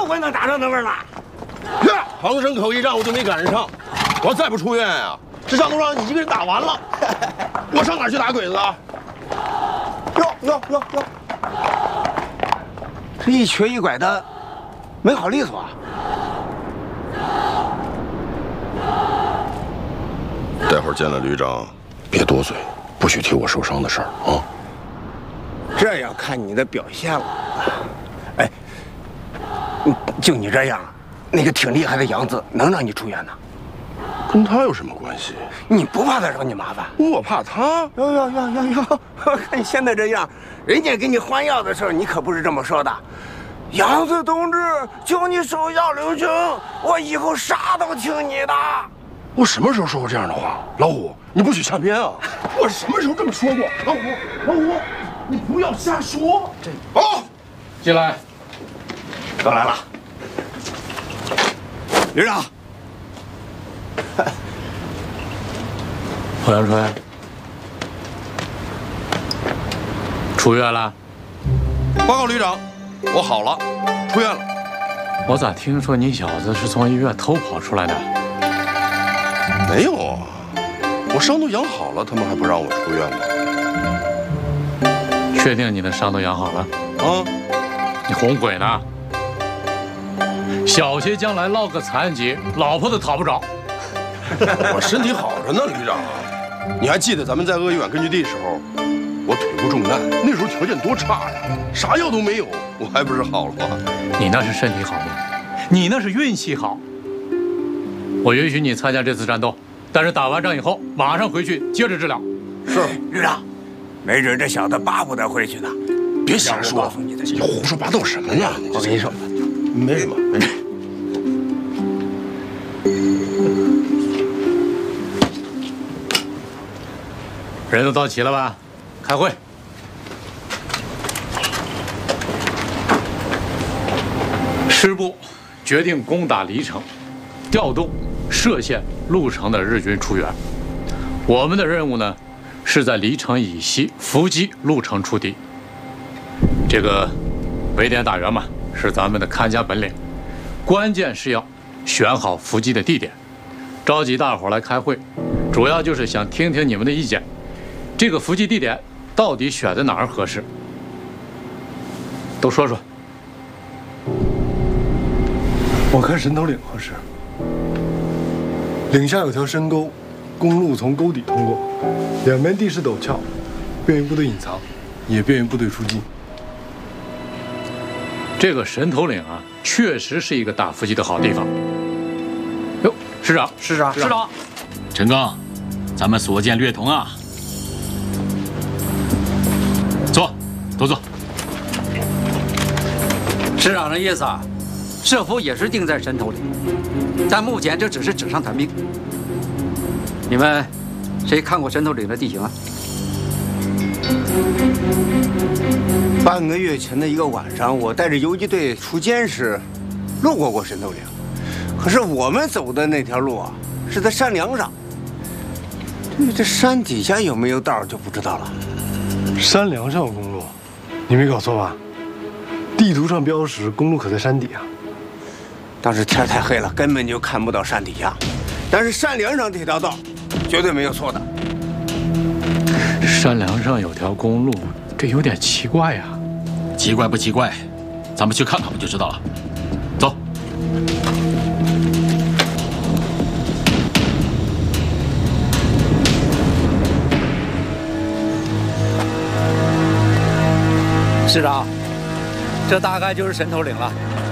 又闻到打仗的味儿了。 彭省口一仗我就没赶上，我要再不出院啊，这仗都让你一个人打完了，我上哪儿去打鬼子啊？ 哟，这一瘸一拐的，没好利索啊。 待会儿见了旅长，别多嘴，不许提我受伤的事儿啊。 这要看你的表现了。哎，就你这样，那个挺厉害的杨子能让你出院呢？ 跟他有什么关系？ 你不怕他惹你麻烦？ 我怕他。 哟！看你现在这样，人家给你换药的时候，你可不是这么说的。杨子同志，求你手下留情，我以后啥都听你的。 我什么时候说过这样的话？老虎，你不许瞎编啊！我什么时候这么说过？老虎，你不要瞎说。 进来。 都来了。旅长。 侯阳春，出院了？ 报告旅长，我好了，出院了。 我咋听说你小子是从医院偷跑出来的？ 没有啊，我伤都养好了，他们还不让我出院吗？ 确定你的伤都养好了？ 啊， 你哄鬼呢？小些将来落个残疾，老婆都讨不着。 我身体好着呢，旅长。你还记得咱们在鄂豫皖根据地时候，我腿部中弹，那时候条件多差呀，啥药都没有，我还不是好了吗？ 你那是身体好吗？你那是运气好。我允许你参加这次战斗，但是打完仗以后马上回去接着治疗。 是，旅长，没准这小子巴不得回去呢。 别瞎说，你胡说八道什么呀？ 我跟你说， 没什么。 人都到齐了吧？开会。师部决定攻打黎城，调动歙县、鹿城的日军出援。我们的任务呢，是在黎城以西伏击鹿城出敌。这个围点打援嘛，是咱们的看家本领。关键是要选好伏击的地点。召集大伙来开会，主要就是想听听你们的意见。这个伏击地点到底选在哪儿合适？都说说。 我看神头岭合适。岭下有条深沟，公路从沟底通过，两边地势陡峭，便于部队隐藏，也便于部队出击。 这个神头岭啊，确实是一个打伏击的好地方。哟，师长， 陈刚，咱们所见略同啊。坐，都坐。 师长的意思啊，设伏也是定在神头岭，但目前这只是纸上谈兵。你们谁看过神头岭的地形啊？ 半个月前的一个晚上，我带着游击队出监时，路过神头岭。可是我们走的那条路啊，是在山梁上。这山底下有没有道就不知道了。 山梁上有公路，你没搞错吧？地图上标识公路可在山底啊。 当时天太黑了，根本就看不到山底下。但是山梁上这条道，绝对没有错的。 山梁上有条公路，这有点奇怪呀。 奇怪不奇怪？咱们去看看不就知道了。走。 师长，这大概就是神头岭了。